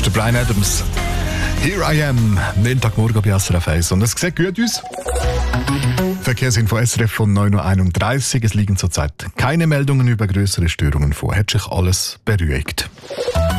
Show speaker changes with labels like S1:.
S1: ist der Bryan Adams. Here I am, Montagmorgen bei SRF 1. Und es sieht gut aus. Verkehrsinfo SRF von 9.31 Uhr. Es liegen zurzeit keine Meldungen über größere Störungen vor. Hat sich alles beruhigt.